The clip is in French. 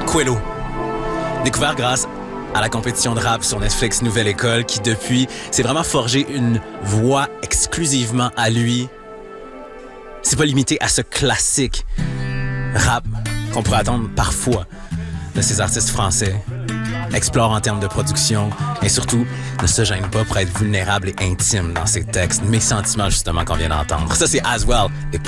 Quello. Découvert grâce à la compétition de rap sur Netflix Nouvelle École, qui depuis s'est vraiment forgé une voix exclusivement à lui. C'est pas limité à ce classique rap qu'on pourrait attendre parfois de ces artistes français. Explore en termes de production et surtout ne se gêne pas pour être vulnérable et intime dans ses textes. Mes sentiments justement qu'on vient d'entendre. Ça c'est As Well et